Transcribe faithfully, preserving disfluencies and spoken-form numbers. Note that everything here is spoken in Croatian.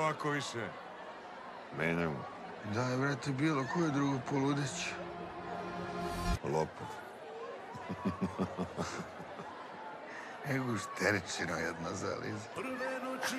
ovako više. Menjamo. Daj, brate, bilo koje drugo poludeć. Lopov. Ego šteričino jedna zaliza.